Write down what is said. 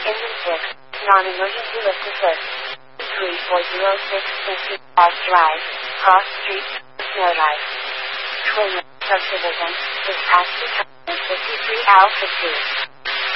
Engine 6, non-emergency lift assist. 3406 F Drive, Cross Street, Snowdive. Twin Subdivision, dispatch to 53 Alpha 2.